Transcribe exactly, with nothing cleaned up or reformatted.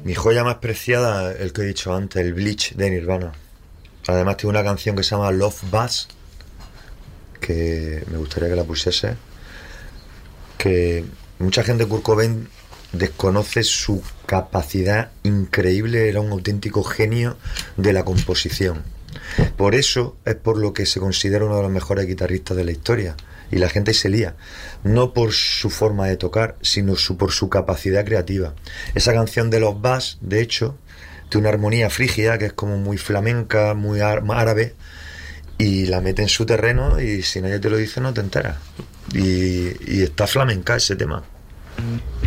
Mi joya más preciada, el que he dicho antes, el Bleach de Nirvana. Además tiene una canción que se llama Love Buzz, que me gustaría que la pusiese, que mucha gente de Kurt Cobain desconoce su capacidad increíble, era un auténtico genio de la composición. Por eso es por lo que se considera uno de los mejores guitarristas de la historia. Y la gente se lía, no por su forma de tocar, sino su, por su capacidad creativa. Esa canción de los Bass, de hecho, tiene una armonía frígida que es como muy flamenca, muy árabe, y la mete en su terreno y si nadie te lo dice no te enteras. Y, y está flamenca ese tema.